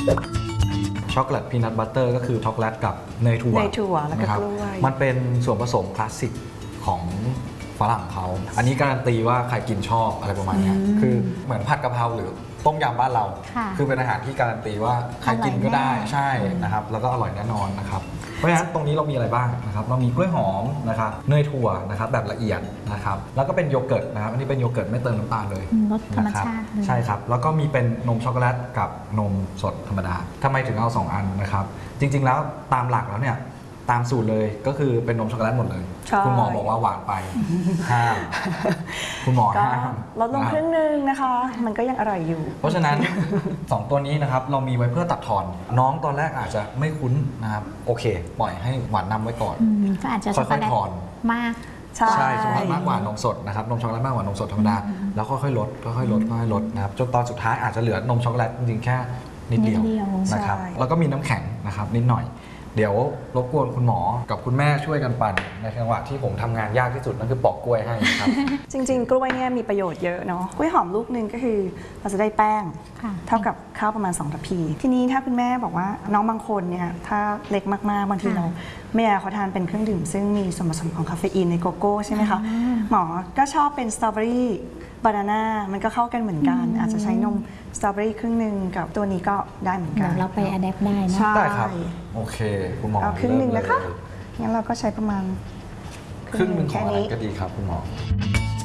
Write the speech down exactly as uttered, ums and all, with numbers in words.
ช็อกโกแลตพีนัทบัตเตอร์ก็คือช็อกโกแลตกับเนยถั่วเนยถั่วแล้วก็กล้วยมันเป็นส่วนผสมคลาสสิกของฝรั่งเขาอันนี้การันตีว่าใครกินชอบอะไรประมาณนี้คือเหมือนผัดกะเพราหรือต้มยำบ้านเราคือเป็นอาหารที่การันตีว่าใครกินก็ได้ใช่นะครับแล้วก็อร่อยแน่นอนนะครับเพราะฉะนั้นตรงนี้เรามีอะไรบ้างนะครับเรามีกล้วยหอมนะครับเนยถั่วนะครับแบบละเอียดนะครับแล้วก็เป็นโยเกิร์ตนะครับอันนี้เป็นโยเกิร์ตไม่เติมน้ำตาลเลยรสธรรมชาติเลยใช่ครับแล้วก็มีเป็นนมช็อกโกแลตกับนมสดธรรมดาทำไมถึงเอาสองอันนะครับจริงๆแล้วตามหลักแล้วเนี่ยตามสูตรเลยก็คือเป็นนมช็อกโกแลตหมดเลยคุณหมอบอกว่าหวานไปห้ามคุณหมอห้ามลดลงครึ่งนึงนะคะมันก็ยังอร่อยอยู่เพราะฉะนั้น สองตัวนี้นะครับเรามีไว้เพื่อตัดทอนน้องตอนแรกอาจจะไม่คุ้นนะครับโอเคปล่อยให้หวานนำไว้ก่อนก็อาจจะช็อกโกแลตมากใช่ใช่ช็อกโกแลตมากกว่านมสดนะครับนมช็อกโกแลตมากกว่านมสดธรรมดาแล้วค่อยๆลดค่อยๆลดค่อยๆลดนะครับจนตอนสุดท้ายอาจจะเหลือนมช็อกโกแลตจริงๆแค่นิดเดียวนะครับแล้วก็มีน้ำแข็งนะครับนิดหน่อยเดี๋ยวรบกวนคุณหมอกับคุณแม่ช่วยกันปั่นในจังหวะที่ผมทำงานยากที่สุดนั่นคือปอกกล้วยให้ครับจริงๆกล้วยเนี่ยมีประโยชน์เยอะเนาะกล้วยหอมลูกนึงก็คือเราจะได้แป้งเท่ากับข้าวประมาณสองทัพพีทีนี้ถ้าคุณแม่บอกว่าน้องบางคนเนี่ยถ้าเล็กมากๆบางทีเราไม่อยากเขาทานเป็นเครื่องดื่มซึ่งมีส่วนผสมของคาเฟอีนในโกโก้ใช่ไหมคะหมอก็ชอบเป็นสตรอเบอรี่บานาน่ามันก็เข้ากันเหมือนกันอาจจะใช้นมสตรอเบอรี่ครึ่งหนึ่งกับตัวนี้ก็ได้เหมือนกันเราไปอะแดปได้นะได้ครับโอเคคุณหมอเอาครึ่งหนึ่งนะคะงั้นเราก็ใช้ประมาณครึ่งหนึ่งของอะไรก็ดีครับคุณหมอ